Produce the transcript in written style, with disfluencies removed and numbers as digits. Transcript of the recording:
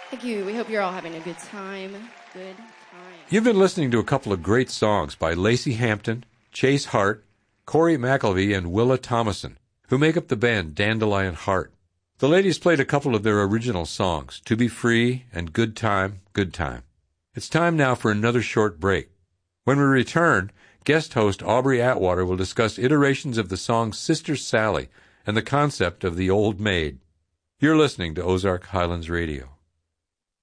Thank you. We hope you're all having a good time. Good time. You've been listening to a couple of great songs by Lacey Hampton, Chase Hart, Corey McElvey, and Willa Thomason, who make up the band Dandelion Heart. The ladies played a couple of their original songs, To Be Free and Good Time, Good Time. It's time now for another short break. When we return, guest host Aubrey Atwater will discuss iterations of the song Sister Sally and the concept of the Old Maid. You're listening to Ozark Highlands Radio.